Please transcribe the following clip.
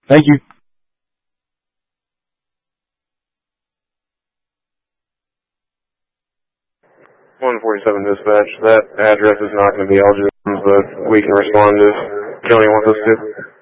Thank you. 147 dispatch. That address is not going to be eligible, but we can respond if County wants us to.